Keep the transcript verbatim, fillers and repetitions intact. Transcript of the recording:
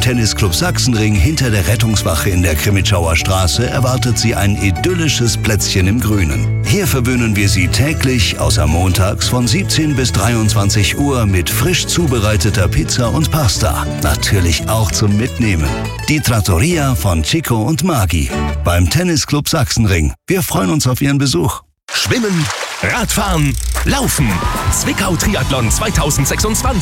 Tennisclub Sachsenring hinter der Rettungswache in der Krimitschauer Straße erwartet Sie ein idyllisches Plätzchen im Grünen. Hier verwöhnen wir Sie täglich, außer montags von siebzehn bis dreiundzwanzig Uhr mit frisch zubereiteter Pizza und Pasta. Natürlich auch zum Mitnehmen. Die Trattoria von Chico und Magi beim Tennisclub Sachsenring. Wir freuen uns auf Ihren Besuch. Schwimmen, Radfahren, Laufen. Zwickau Triathlon zweitausendsechsundzwanzig.